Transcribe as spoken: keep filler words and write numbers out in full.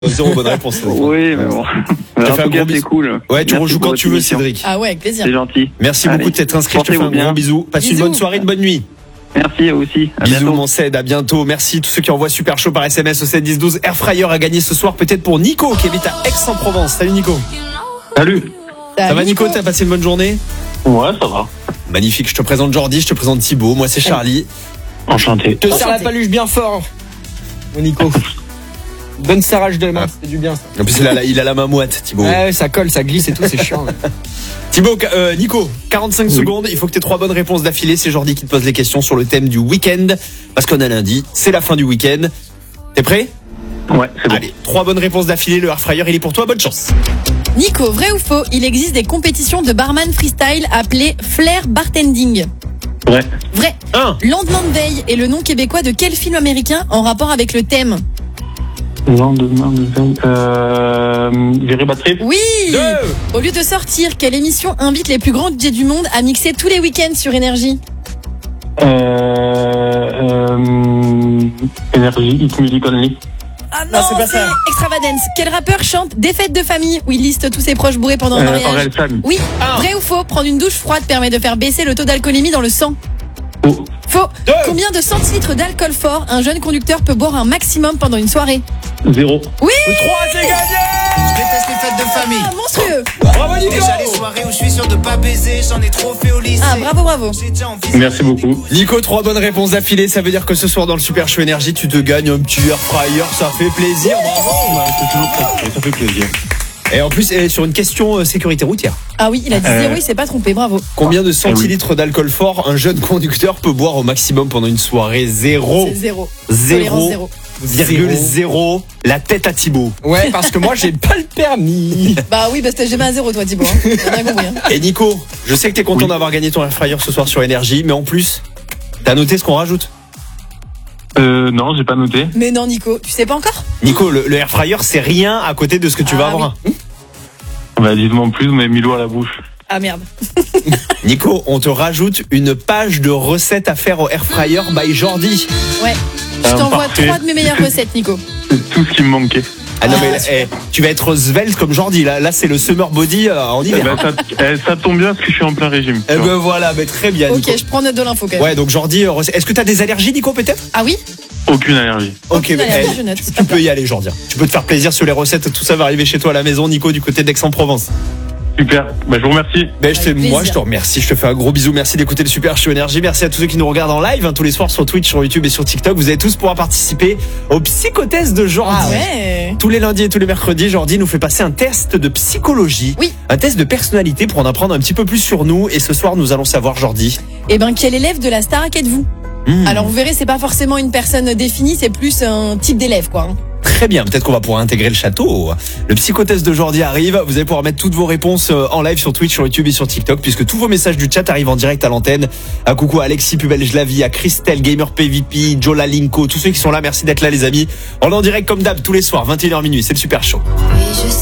Zéro bonne réponse. Oui, mais bon. Je te En fais un tout gros cas, bisou. c'est cool. Ouais, tu Merci rejoues pour quand votre tu veux, émission. Cédric. Ah ouais, avec plaisir. C'est gentil. Merci Allez. beaucoup de t'être inscrit. Je te fais un Portez-vous bien. gros bisou. Passe une Bisous. bonne soirée, une bonne nuit. Merci à vous aussi. À Bisous bientôt. mon Ced, à bientôt. Merci tous ceux qui envoient super chaud par S M S au sept dix douze. Airfryer a gagné ce soir peut-être pour Nico qui habite à Aix-en-Provence. Salut Nico. Salut. Ça va Nico, t'as passé une bonne journée? Ouais, ça va. Magnifique, je te présente Jordi, je te présente Thibaut, moi c'est Charlie. Enchanté. Te serre la paluche bien fort, mon Nico. Bonne serrage de main, c'est du bien ça. En plus il a la, il a la main moite Thibaut. Ouais, ouais, ça colle, ça glisse et tout, c'est chiant. Ouais. Thibaut, euh, Nico, quarante-cinq secondes, il faut que tu aies trois bonnes réponses d'affilée. C'est Jordi qui te pose les questions sur le thème du week-end. Parce qu'on a lundi, c'est la fin du week-end. T'es prêt? Ouais, c'est bon. Allez, trois bonnes réponses d'affilée, le Airfryer il est pour toi, bonne chance. Nico, vrai ou faux, il existe des compétitions de barman freestyle appelées flair bartending. Ouais. Vrai. un. Lendemain de veille est le nom québécois de quel film américain en rapport avec le thème? Lendemain de veille. Euh. Viré Batterie. Oui. deux. Au lieu de sortir, quelle émission invite les plus grands D J du monde à mixer tous les week-ends sur Énergie? Euh. euh Énergie, Hit Music Only. Ah Non, c'est pas ça. Extravagance. Quel rappeur chante Des fêtes de famille où il liste tous ses proches bourrés pendant un Euh, mariage? Aurel San. Oui. Un. Vrai ou faux, prendre une douche froide permet de faire baisser le taux d'alcoolémie dans le sang? Oh. Faux. Deux. Combien de centilitres d'alcool fort un jeune conducteur peut boire un maximum pendant une soirée? Zéro. Oui. trois, c'est gagné. Je déteste les fêtes de famille. Ah, monstrueux. Bravo Nico. Déjà les soirées où je suis sûr de pas baiser, j'en ai trop fait au lycée. Ah, bravo, bravo. J'ai déjà envie. Merci beaucoup. Nico, trois bonnes réponses d'affilée, ça veut dire que ce soir dans le Super Show Énergie, tu te gagnes un petit Airfryer, ça fait plaisir, bravo. Bah, c'est toujours ça, ça fait plaisir. Et en plus, eh, sur une question euh, sécurité routière. Ah oui, il a dit Euh. zéro, il s'est pas trompé, bravo. Combien de centilitres d'alcool fort un jeune conducteur peut boire au maximum pendant une soirée? Zéro. C'est zéro. Zéro. Tolérance zéro. Virgule zéro. La tête à Thibaut. Ouais, parce que moi j'ai pas le permis. Bah oui, parce que t'as jamais un zéro, toi, Thibaut. Hein. T'as bien compris, hein. Et Nico, je sais que t'es content Oui. d'avoir gagné ton Airfryer ce soir sur Énergie, mais en plus, t'as noté ce qu'on rajoute? Euh, non, j'ai pas noté. Mais non, Nico, tu sais pas encore? Nico, le, le Airfryer, c'est rien à côté de ce que tu vas Ah avoir. Bah, dites-moi en plus, vous m'avez mis l'eau à la bouche. Ah merde. Nico, on te rajoute une page de recettes à faire au Airfryer by Jordi. Ouais. Je Ah, t'envoie parfait. trois de mes meilleures recettes, Nico. C'est tout ce qui me manquait. Ah non, Ah, mais super. eh, tu vas être svelte comme Jordi. Là, là c'est le summer body euh, en Eh hiver. ben, ça, eh, ça tombe bien parce que je suis en plein régime. Eh ben voilà, mais très bien. Ok, Nico. je prends note de l'info quand même. Ouais, donc Jordi, euh, recette- est-ce que t'as des allergies, Nico, peut-être? Ah oui? Aucune allergie. Ok, mais allergie, eh, je note. tu, tu peux y aller, Jordi. Tu peux te faire plaisir sur les recettes. Tout ça va arriver chez toi à la maison, Nico, du côté d'Aix-en-Provence. Super. Bah, je vous remercie. Ben, je te, Avec moi, plaisir. je te remercie. Je te fais un gros bisou. Merci d'écouter le Super Show Énergie. Merci à tous ceux qui nous regardent en live hein, tous les soirs sur Twitch, sur YouTube et sur TikTok. Vous allez tous pouvoir participer au psychotest de Jordi. Ah ouais. Tous les lundis et tous les mercredis, Jordi nous fait passer un test de psychologie. Oui. Un test de personnalité pour en apprendre un petit peu plus sur nous. Et ce soir, nous allons savoir, Jordi. Eh ben, quel élève de la Starac êtes-vous? Hmm, Alors vous verrez, c'est pas forcément une personne définie, c'est plus un type d'élève, quoi. hein. Très bien. Peut-être qu'on va pouvoir intégrer le château. Le psychotest de Jordi arrive. Vous allez pouvoir mettre toutes vos réponses euh, en live sur Twitch, sur YouTube et sur TikTok, puisque tous vos messages du chat arrivent en direct à l'antenne. Un coucou à Alexis Pubel-Jlavi, à Christelle, Gamer P V P, Jola Linko, tous ceux qui sont là. Merci d'être là, les amis. On est en direct comme d'hab tous les soirs, vingt et une heures minuit. C'est le Super Show.